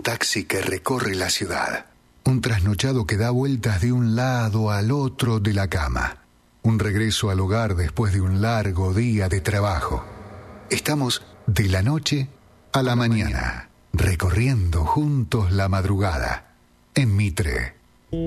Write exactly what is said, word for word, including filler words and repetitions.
taxi que recorre la ciudad. Un trasnochado que da vueltas de un lado al otro de la cama. Un regreso al hogar después de un largo día de trabajo. Estamos de la noche a la mañana, recorriendo juntos la madrugada. En Mitre,